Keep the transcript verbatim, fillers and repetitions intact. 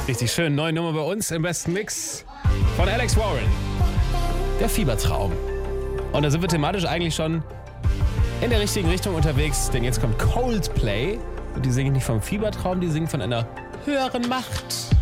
Richtig schön. Neue Nummer bei uns im besten Mix von Alex Warren. Der Fiebertraum. Und da sind wir thematisch eigentlich schon in der richtigen Richtung unterwegs, denn jetzt kommt Coldplay. Und die singen nicht vom Fiebertraum, die singen von einer höheren Macht.